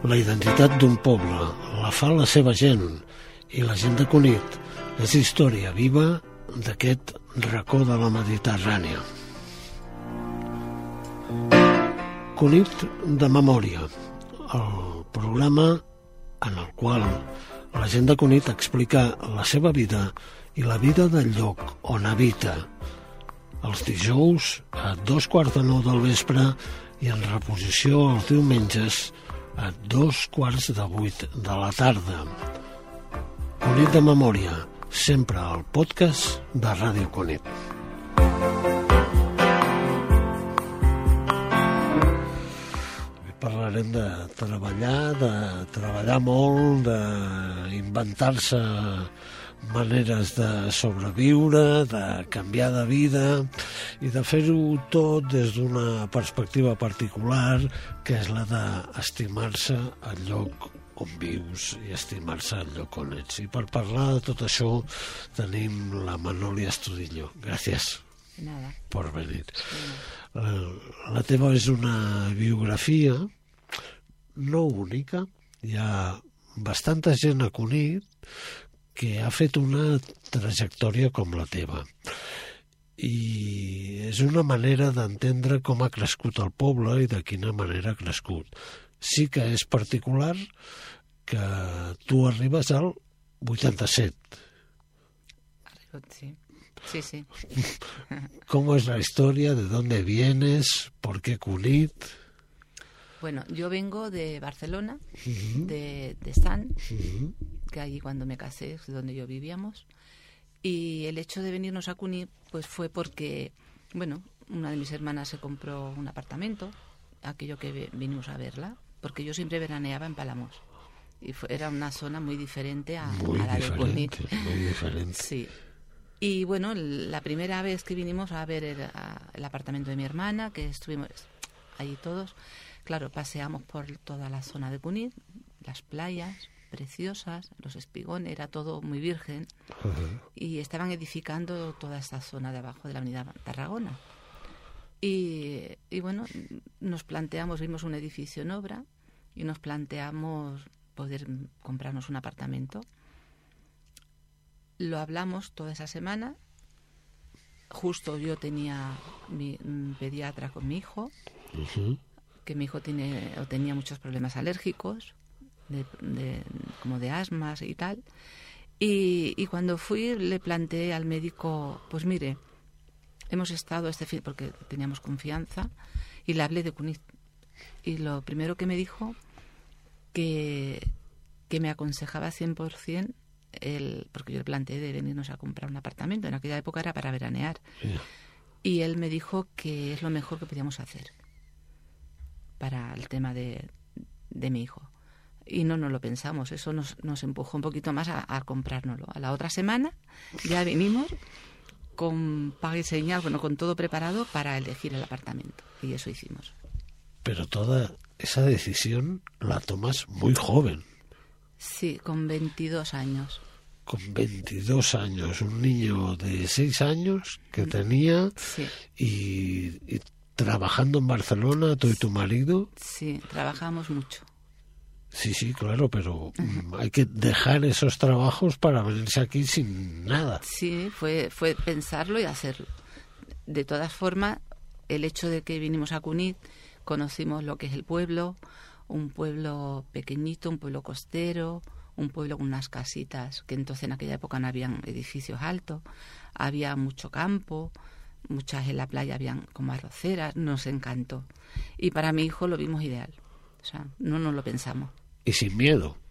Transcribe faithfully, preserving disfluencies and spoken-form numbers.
La identitat d'un poble la fa la seva gent, i la gent de Cunit és història viva d'aquest racó de la Mediterrània. Cunit de memòria, el programa en el qual la gent de Cunit explica la seva vida i la vida del lloc on habita, els dijous a dos quarts de nou del vespre i en reposició els diumenges a dos quarts de vuit de la tarda. Cunit de memòria, sempre al podcast de Ràdio Cunit. Parlarem de treballar, de treballar molt, d'inventar-se maneres de sobreviure, de canviar de vida i de fer-ho tot des d'una perspectiva particular, que és la d'estimar-se al lloc on vius i estimar-se al lloc on ets. I per parlar de tot això tenim la Manoli Astudillo. Gràcies Nada. por venir. La, la teva és una biografia no única. Hi ha bastanta gent a Cunit que ha fet una trajectòria com la teva. I és una manera d'entendre com ha crescut el poble i de quina manera ha crescut. Sí que és particular que tu arribes al vuitanta-set. Sí, sí, sí. ¿Cómo es la historia? ¿De dónde vienes? ¿Por qué Cunit? Bueno, yo vengo de Barcelona, Uh-huh. de, de San, Uh-huh. que allí cuando me casé es donde yo vivíamos. Y el hecho de venirnos a Cunit pues fue porque, bueno, una de mis hermanas se compró un apartamento, aquello que ve- vinimos a verla, porque yo siempre veraneaba en Palamós. Y fue, era una zona muy diferente a, Muy a la de Cunit. diferente, muy diferente. Sí. Y bueno, la primera vez que vinimos a ver el, a- el apartamento de mi hermana, que estuvimos allí todos, claro, paseamos por toda la zona de Cunit, las playas preciosas, los espigones, era todo muy virgen, Uh-huh. y estaban edificando toda esta zona de abajo de la avenida Tarragona. Y, y bueno, nos planteamos, vimos un edificio en obra y nos planteamos poder comprarnos un apartamento. Lo hablamos toda esa semana. Justo yo tenía mi mm, pediatra con mi hijo, Uh-huh. que mi hijo tiene o tenía muchos problemas alérgicos, de, de- como de asmas y tal. Y, y cuando fui le planteé al médico, pues mire, hemos estado este fin, porque teníamos confianza, y le hablé de Cunit. Y lo primero que me dijo, que, que me aconsejaba cien por ciento, el, porque yo le planteé de venirnos a comprar un apartamento, en aquella época era para veranear, Yeah. y él me dijo que es lo mejor que podíamos hacer para el tema de, de mi hijo. Y no nos lo pensamos, eso nos, nos empujó un poquito más a, a comprárnoslo. A la otra semana ya vinimos con paga y señal, bueno, con todo preparado para elegir el apartamento. Y eso hicimos. Pero toda esa decisión la tomas muy joven, Sí, con veintidós años. con veintidós años, un niño de seis años que tenía Sí, y, y trabajando en Barcelona, tú y tu marido. sí, trabajamos mucho. Sí, sí, claro, pero mm, hay que dejar esos trabajos para venirse aquí sin nada. Sí, fue, fue pensarlo y hacerlo. De todas formas, el hecho de que vinimos a Cunit, conocimos lo que es el pueblo, un pueblo pequeñito, un pueblo costero, un pueblo con unas casitas, que entonces en aquella época no habían edificios altos, había mucho campo, muchas en la playa habían como arroceras, nos encantó. Y para mi hijo lo vimos ideal, o sea, no nos lo pensamos. Y sin miedo.